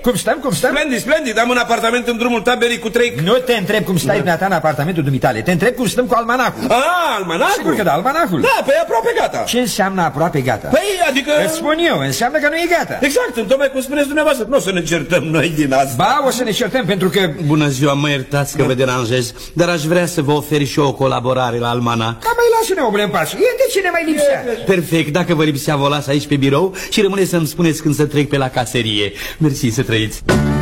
Cum stăm, cum stăm? Splendid, splendid, am un apartament în drumul taberii cu 3... Nu te întreb cum stai dumneata în apartamentul dumitale, te întreb cum stăm cu almanacul. Almanacul? Sigur că da, almanacul. Da, păi aproape gata. Ce înseamnă aproape gata? Păi, adică... Îți spun eu, înseamnă că nu e gata. Exact, tocmai cum spuneți dumneavoastră, nu o să ne certăm noi din asta. Ba, o să ne certăm pentru că... Bună ziua, mă iertați că vă deranjez, dar aș vrea să vă ofer și eu o colaborare la almanac. Da, mai lasă-ne, omule, în pace. E de cine mai lipsea? Perfect, dacă vă lipsea, vă las aici pe birou și rămâne să-mi spuneți când să trec pe la caserie. Mersi, să trăiți.